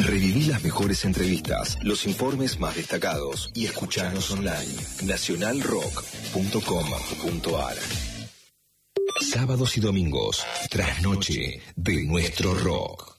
Reviví las mejores entrevistas, los informes más destacados y escuchanos online. Nacionalrock.com.ar. Sábados y domingos, trasnoche de nuestro rock.